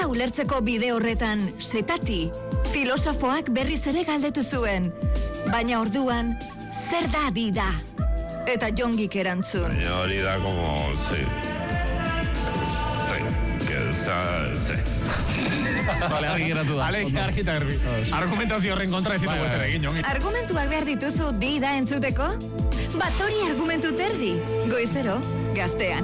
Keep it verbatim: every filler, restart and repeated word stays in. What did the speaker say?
Dida ulertzeko bide horretan, setati, filosofoak berriz ere galdetu zuen. Baina orduan, zer da dida? Eta Jongik erantzun. Baina hori da como, sí. Sí, que sa, sí. Vale, argi geratu da. Ale, argi eta garbi. Argumentazio horren kontra ez ditugu zer egin, Jongi. Argumentuak behar dituzu dida entzuteko? Bat hori argumentu terdi. Goizero, Gaztean.